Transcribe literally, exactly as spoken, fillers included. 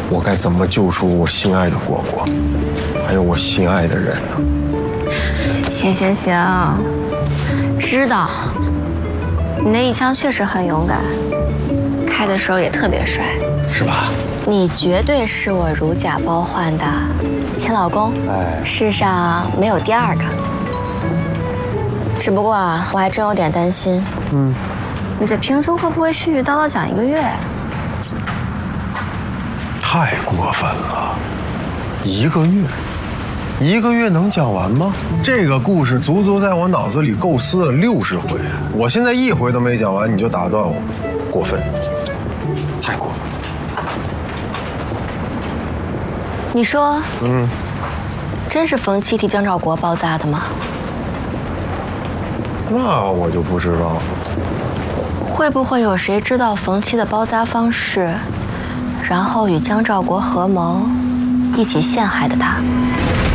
我该怎么救出我心爱的果果，还有我心爱的人呢？ 行行行，知道。你那一枪确实很勇敢，开的时候也特别帅， 是吧？ 你绝对是我如假包换的亲老公，哎，世上没有第二个。只不过啊，我还真有点担心，嗯，你这评书会不会絮絮叨叨讲一个月？ 太过分了，一个月，一个月能讲完吗？这个故事足足在我脑子里构思了六十回，我现在一回都没讲完，你就打断我，过分，太过分。 你说， 嗯， 真是冯七替江兆国包扎的吗？ 那我就不知道了。 会不会有谁知道冯七的包扎方式，然后与江兆国合谋，一起陷害的他？